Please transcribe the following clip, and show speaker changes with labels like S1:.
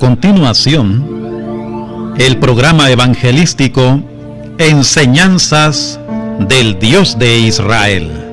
S1: continuación, el programa evangelístico Enseñanzas del Dios de Israel.